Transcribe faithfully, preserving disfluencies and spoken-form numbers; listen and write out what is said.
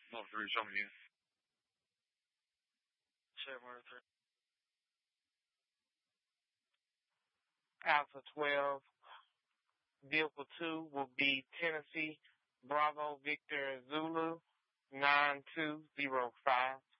One three, show me again. Seven one three. Alpha twelve. Vehicle two will be Tennessee Bravo Victor Zulu nine two zero five.